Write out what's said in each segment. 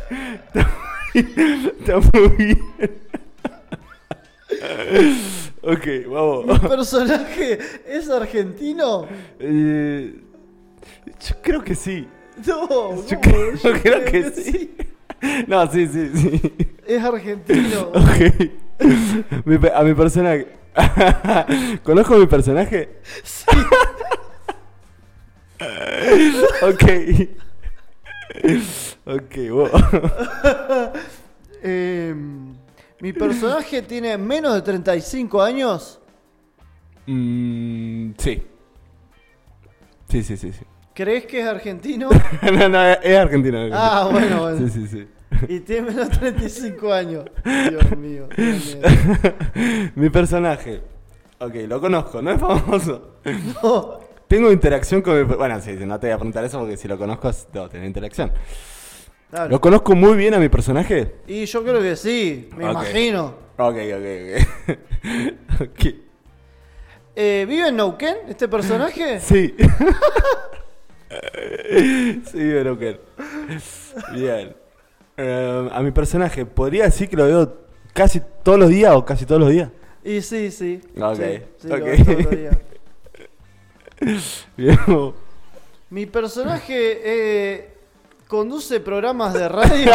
Está muy bien. Ok, vamos. ¿Mi personaje es argentino? Yo creo que sí. No, Yo ¿cómo? creo que sí. No, sí. Es argentino. Ok. A mi personaje. ¿Conozco a mi personaje? Sí. Ok. Ok, wow. ¿Mi personaje tiene menos de 35 años? Sí. Sí. ¿Crees que es argentino? No, es argentino. Ah, bueno. Sí. Y tiene menos de 35 años. Dios mío. Mi personaje. Ok, lo conozco, no es famoso. No. Tengo interacción con mi... Bueno, sí, no te voy a preguntar eso porque si lo conozco, debo tener interacción. Dale. ¿Lo conozco muy bien a mi personaje? Y yo creo que sí, me Ok. imagino. Ok. Ok. ¿Vive en Neuquén este personaje? Sí. Sí, pero que... Bien. A mi personaje, ¿podría decir que lo veo casi todos los días o casi todos los días? Y sí. Ok, Sí, ok. lo veo todos los días. Bien. Mi personaje conduce programas de radio.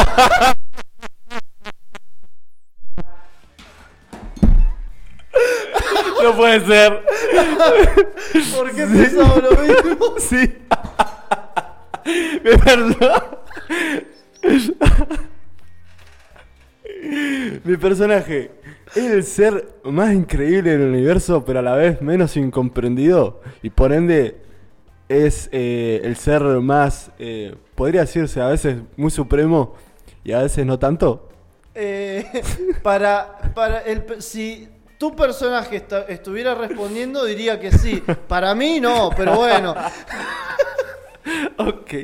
No puede ser. ¿Por qué pensamos lo mismo? Sí. Me perdón. Mi personaje es el ser más increíble del universo, pero a la vez menos incomprendido. Y por ende es el ser más, podría decirse a veces muy supremo y a veces no tanto. Si tu personaje estuviera respondiendo, diría que sí. Para mí no, pero bueno. Ok.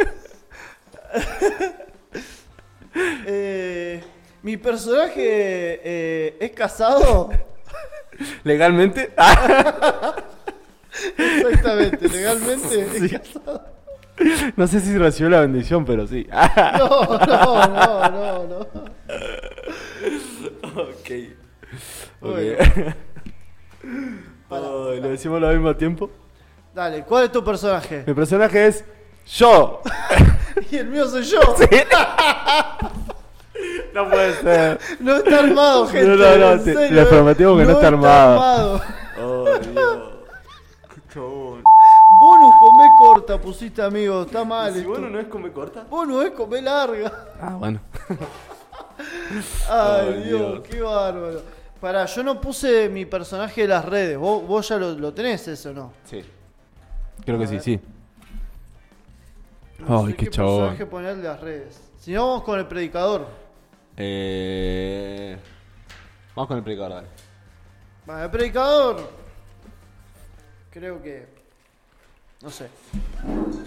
Mi personaje es casado. ¿Legalmente? Exactamente, legalmente Sí. es casado. No sé si recibió la bendición, pero sí. No. Ok. Bueno. ¿Lo decimos al mismo tiempo? Dale, ¿cuál es tu personaje? Mi personaje es yo. Y el mío soy yo. No puede ser. No está armado, gente. No, en serio, les prometimos que no está armado. Oh, Dios. Qué chabón. Bonus come corta pusiste, amigo. Está mal. Si esto. bueno no es come corta. Bonus es come larga. Ah, bueno. Ay, Ay, Dios, Dios. qué bárbaro. Pará, yo no puse mi personaje en las redes. ¿Vos ya lo tenés eso, no? Sí. Creo que A ver. sí. No Ay, sé qué personaje chabón. poner en las redes. Si no, vamos con el predicador. Vamos con el predicador, dale. Bueno, el predicador. Creo que. No sé.